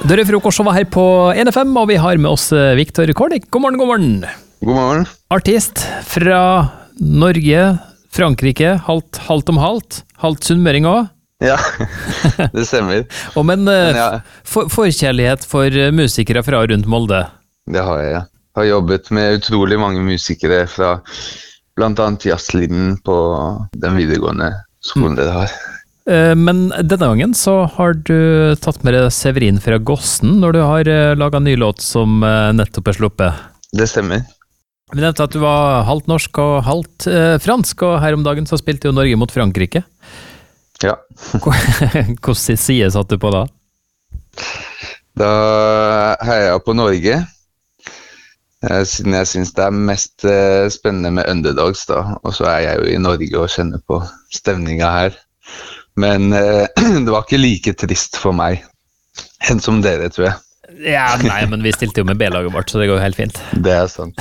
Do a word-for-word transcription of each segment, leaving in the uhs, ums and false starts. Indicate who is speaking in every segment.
Speaker 1: Det er frokostshowet her på N F M, og vi har med oss Victor Kornik. God morgen, god morgen.
Speaker 2: God morgen.
Speaker 1: Artist fra Norge, Frankrike, halvt, halvt om halvt, halvt sunnmøring også.
Speaker 2: Ja, det stemmer.
Speaker 1: og men, men ja. for, forkjærlighet for musikere fra rundt Molde?
Speaker 2: Det har jeg, ja. Jeg har jobbet med utrolig mange musikere fra blant annet jazzlinjen på den videregående skolen mm. dere har.
Speaker 1: Men denne gangen så har du tatt med deg Severin fra Gossen når du har laget en ny låt som nettopp er sluppet.
Speaker 2: Det stemmer.
Speaker 1: Vi nevnte at du var halvt norsk og halvt eh, fransk, og her om dagen så spilte jo Norge mot Frankrike.
Speaker 2: Ja.
Speaker 1: Hvordan side satt du på da?
Speaker 2: Da heier jeg på Norge, siden jeg synes det er mest spennende med underdogs da, og så er jeg jo i Norge og kjenner på stemninga her. Men eh, det var ikke like trist for meg enn som dere, tror jeg.
Speaker 1: Ja, nei, men vi stilte jo med B-laget vårt, så det går jo helt fint.
Speaker 2: Det er sant.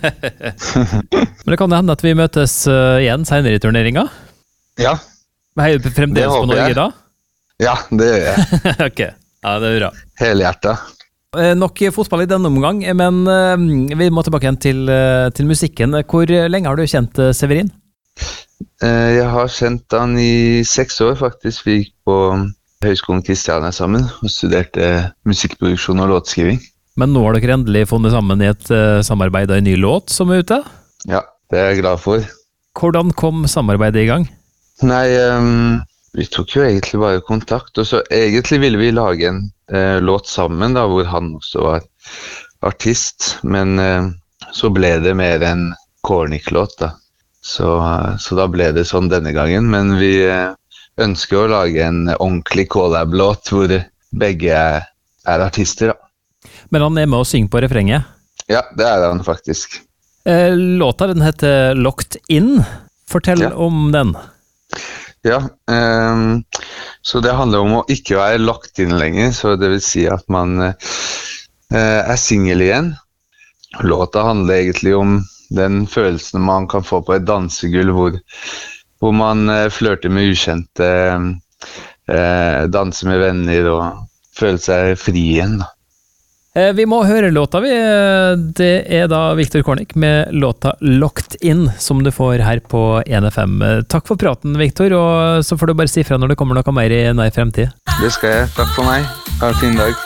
Speaker 1: Men det kan hende at vi møtes uh, igjen senere i turneringen?
Speaker 2: Ja.
Speaker 1: Heier du fremdeles på Norge jeg. Da?
Speaker 2: Ja, det gjør jeg.
Speaker 1: Ok, ja, det er bra.
Speaker 2: Hele hjertet.
Speaker 1: Eh, nok fotball i denne omgang, men uh, vi må tilbake igjen til, uh, til musikken. Hvor lenge har du kjent uh, Severin?
Speaker 2: Jeg har kjent han i seks år faktisk. Vi gikk på Høgskolen Kristiania sammen og studerte musikkproduksjon og låtskriving.
Speaker 1: Men nå har dere endelig funnet sammen i et uh, samarbeid av en ny låt som er ute?
Speaker 2: Ja, det er jeg glad for.
Speaker 1: Hvordan kom samarbeidet i gang?
Speaker 2: Nei, um, vi tok jo egentlig bare kontakt, og så egentlig ville vi lage en uh, låt sammen da, hvor han også var artist, men uh, så ble det mer en Kornik-låt da. Så, så da ble det sånn denne gangen, men vi ønsker å lage en ordentlig collab-låt hvor begge er, er artister. Da.
Speaker 1: Men han er med å synge på refrenget?
Speaker 2: Ja, det er han faktisk.
Speaker 1: Eh, låta den heter Locked In. Fortell ja. Om den.
Speaker 2: Ja, um, så det handler om å ikke være locked in lenger, så det vil si at man uh, er single igjen. Låta handler egentlig om den følelsen man kan få på et dansegulv hvor, hvor man eh, flørter med ukjente, eh, danser med venner og føler seg fri igjen. Da.
Speaker 1: Eh, vi må høre låta vi. Det er da Victor Kornik med låta Locked In som du får her på N F M. Takk for praten, Victor, og så får du bare si fra når det kommer noe mer i nær fremtid.
Speaker 2: Det skal jeg. Takk for meg. Ha en fin dag.